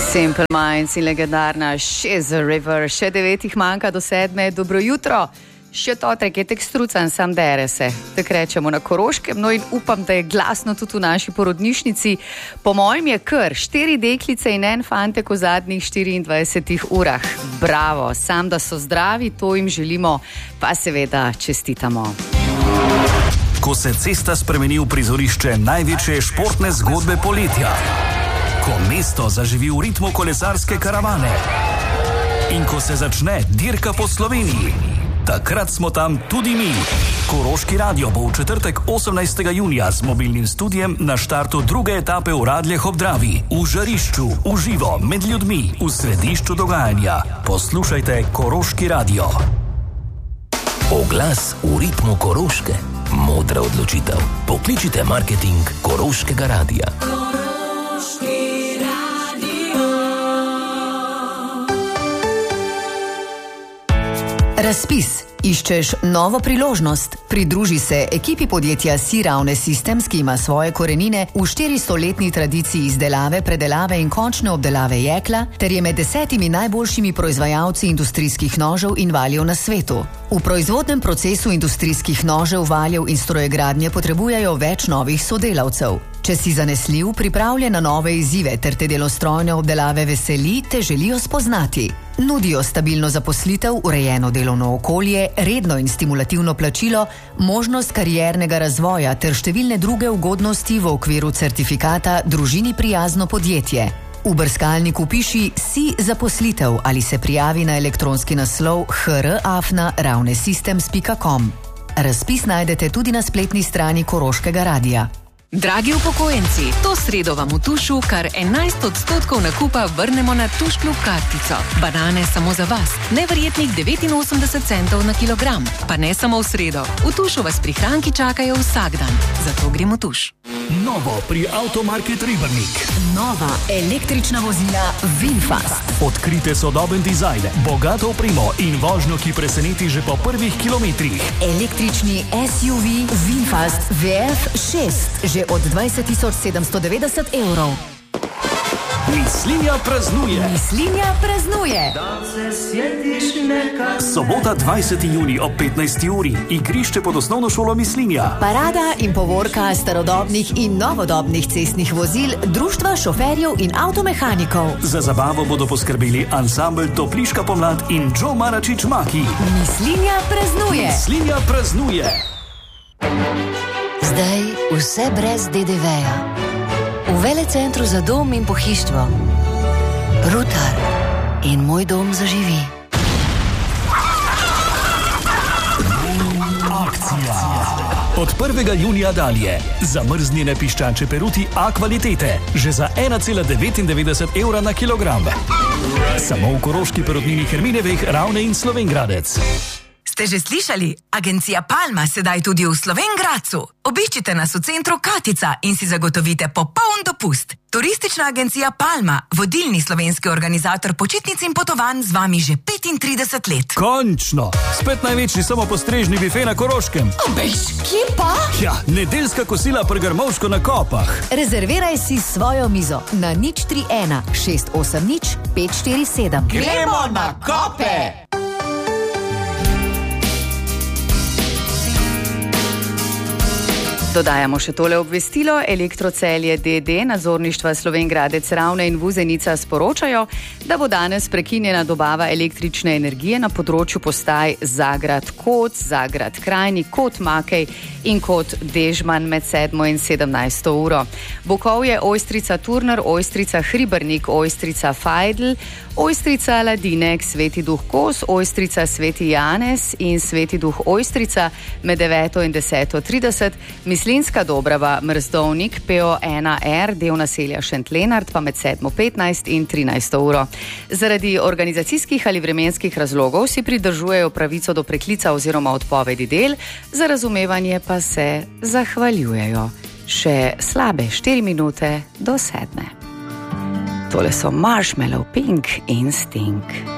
Simple Minds in legendarna She's a River. Še 9 jih manjka do 7. Dobro jutro. Še totrek je tek strucan, sam dere se. Tak rečemo na Koroškem. No in upam, da je glasno tudi v naši porodnišnici. Po mojem je kar 4 deklice in en fantek v zadnjih 24 urah. Bravo, sam da so zdravi, to jim želimo, pa seveda čestitamo. Ko se cesta spremeni v prizorišče največje športne zgodbe poletja. Ko mesto zaživi v ritmu kolesarske karavane in ko se začne dirka po Sloveniji, takrat smo tam tudi mi. Koroški radio bo v četrtek 18. junija z mobilnim studijem na štartu druge etape v Radljah ob Dravi, v žarišču, v živo, med ljudmi, v središču dogajanja. Poslušajte Koroški radio. Oglas v ritmu Koroške. Modra odločitev. Pokličite marketing Koroškega radia. Razpis. Iščeš novo priložnost? Pridruži se ekipi podjetja Ravne Systems, ki ima svoje korenine v 400-letni tradiciji izdelave, predelave in končne obdelave jekla, ter je med 10 najboljšimi proizvajalci industrijskih nožev in valjev na svetu. V proizvodnem procesu industrijskih nožev, valjev in strojegradnje potrebujejo več novih sodelavcev. Če si zanesljiv, pripravljen na nove izzive ter te delostrojne obdelave veseli, te želijo spoznati. Nudijo stabilno zaposlitev, urejeno delovno okolje, redno in stimulativno plačilo, možnost kariernega razvoja ter številne druge ugodnosti v okviru certifikata Družini prijazno podjetje. V brskalniku piši Si zaposlitev ali se prijavi na elektronski naslov hr@ravnesystems.com. Razpis najdete tudi na spletni strani Koroškega radia. Dragi upokojenci, to sredo vam v Tušu kar 11% nakupa vrnemo na Tuš klub kartico. Banane samo za vas, neverjetnih 89 centov na kilogram. Pa ne samo v sredo, v Tušu vas prihranki čakajo vsak dan. Zato gremo v Tuš. Novo pri Automarket Ribernik. Nova električna vozila VinFast. Odkrite sodoben dizajn, bogato opremo in vožnjo, ki preseneti že po prvih kilometrih. Električni SUV VinFast VF6 že od 20.790 evrov. Mislinja praznuje. Mislinja praznuje. Sobota 20. junij ob 15. uri. Igrišče pod osnovno šolo Mislinja. Parada in povorka starodobnih in novodobnih cestnih vozil Društva šoferjev in avtomehanikov. Za zabavo bodo poskrbeli ansambel Topliška pomlad in Joe Maračič Maki. Mislinja praznuje. Mislinja praznuje. Zdaj vse brez DDV-ja. V velecentru za dom in pohištvo. Rutar in moj dom zaživi. Akcija. Od 1. junija dalje. Zamrznjene piščančje peruti A kvalitete. Že za 1,99 evra na kilogram. Samo v Koroški perutnini Herminevih, Ravne in Slovenjgradec. Ste že slišali? Agencija Palma sedaj tudi v Slovenjgradcu. Obiščite nas v centru Katica in si zagotovite popoln dopust. Turistična agencija Palma, vodilni slovenski organizator počitnic in potovanj, z vami že 35 let. Končno! Spet največji samopostrežni bife na Koroškem. Bež, kje pa? Ja, nedeljska kosila pri Grmovško na Kopah. Rezerviraj si svojo mizo na 031 680 547. Gremo na Kope! Dodajamo še tole obvestilo. Elektrocelje DD, nadzorništva Slovenjgradec, Ravne in Vuzenica sporočajo, da bo danes prekinjena dobava električne energije na področju postaj Zagrad-Kot, Zagrad-Krajnik, Kot-Makej in Kot-Dežman med 7. in 17. uro. Bukovje, Ojstrica-Turner, Ojstrica-Hribernik, Ojstrica-Fajdl, Ojstrica-Ladinek, Sveti Duh Kos, Ojstrica-Sveti Janez in Sveti Duh Ojstrica med 9. in 10.30, Mislinska Dobrava, Mrzdovnik, PO1R, del naselja Šentlenart pa med 7.15 in 13. uro. Zaradi organizacijskih ali vremenskih razlogov si pridržujejo pravico do preklica oziroma odpovedi del, za razumevanje pa se zahvaljujejo. Še slabe 4 minute do 7. Tole so Marshmallow, Pink in Stink.